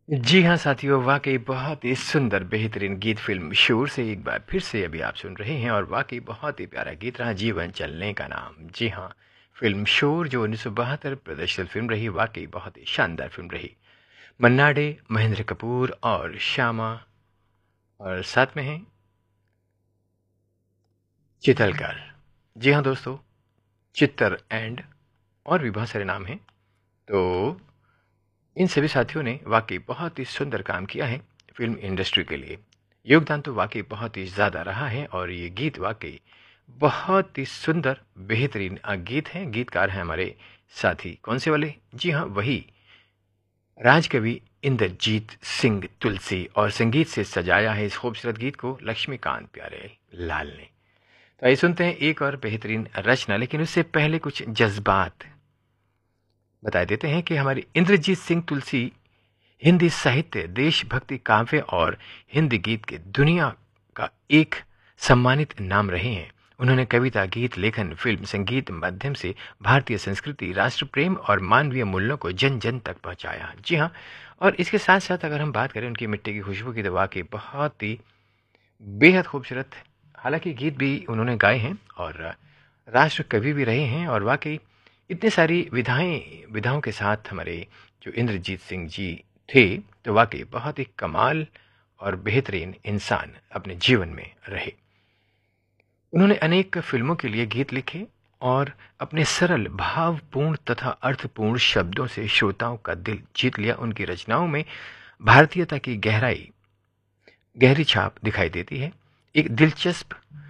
जी हाँ साथियों, वाक़ई बहुत ही सुंदर बेहतरीन गीत फ़िल्म शोर से एक बार फिर से अभी आप सुन रहे हैं और वाक़ई बहुत ही प्यारा गीत रहा जीवन चलने का नाम। जी हाँ, फ़िल्म शोर जो 1972 प्रदर्शित फ़िल्म रही, वाक़ई बहुत ही शानदार फ़िल्म रही। मन्ना डे, महेंद्र कपूर और श्यामा और साथ में हैं चितलकर। जी हाँ दोस्तों, चित्तर एंड और भी बहुत सारे नाम हैं। तो इन सभी साथियों ने वाक़ई बहुत ही सुंदर काम किया है फ़िल्म इंडस्ट्री के लिए। योगदान तो वाक़ई बहुत ही ज़्यादा रहा है और ये गीत वाक़ई बहुत ही सुंदर बेहतरीन गीत हैं। गीतकार हैं हमारे साथी कौन से वाले? जी हाँ, वही राजकवि इंद्रजीत सिंह तुलसी और संगीत से सजाया है इस खूबसूरत गीत को लक्ष्मीकांत प्यारे लाल ने। तो आइए सुनते हैं एक और बेहतरीन रचना, लेकिन उससे पहले कुछ जज़्बात बता देते हैं कि हमारे इंद्रजीत सिंह तुलसी हिंदी साहित्य, देशभक्ति काव्य और हिंदी गीत के दुनिया का एक सम्मानित नाम रहे हैं। उन्होंने कविता, गीत लेखन, फिल्म, संगीत माध्यम से भारतीय संस्कृति, राष्ट्र प्रेम और मानवीय मूल्यों को जन जन तक पहुंचाया। जी हाँ, और इसके साथ साथ अगर हम बात करें उनकी मिट्टी की खुशबू की, तो वाकई बहुत ही बेहद खूबसूरत हालांकि गीत भी उन्होंने गाए हैं और राष्ट्र कवि भी रहे हैं और वाकई इतनी सारी विधाओं के साथ हमारे जो इंद्रजीत सिंह जी थे, तो वाकई बहुत ही कमाल और बेहतरीन इंसान अपने जीवन में रहे। उन्होंने अनेक फिल्मों के लिए गीत लिखे और अपने सरल, भावपूर्ण तथा अर्थपूर्ण शब्दों से श्रोताओं का दिल जीत लिया। उनकी रचनाओं में भारतीयता की गहरी छाप दिखाई देती है। एक दिलचस्प